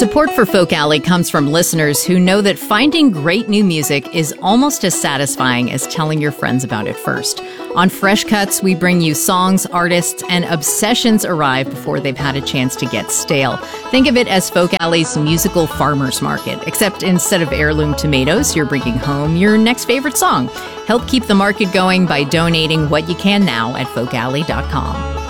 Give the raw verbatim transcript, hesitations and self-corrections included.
Support for Folk Alley comes from listeners who know that finding great new music is almost as satisfying as telling your friends about it first. On Fresh Cuts, we bring you songs, artists, and obsessions arrive before they've had a chance to get stale. Think of it as Folk Alley's musical farmer's market, except instead of heirloom tomatoes, you're bringing home your next favorite song. Help keep the market going by donating what you can now at folk alley dot com.